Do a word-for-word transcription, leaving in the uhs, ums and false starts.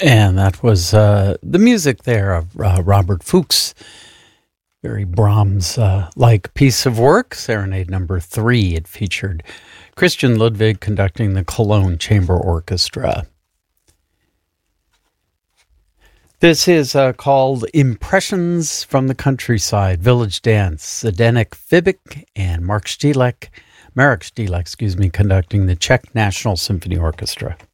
And that was uh, the music there of uh, Robert Fuchs. Very Brahms-like uh, piece of work, Serenade Number Three. It featured Christian Ludwig conducting the Cologne Chamber Orchestra. This is uh, called Impressions from the Countryside, Village Dance. Zdenek Fibik and Mark Stilek, Marek Stilek, excuse me, conducting the Czech National Symphony Orchestra.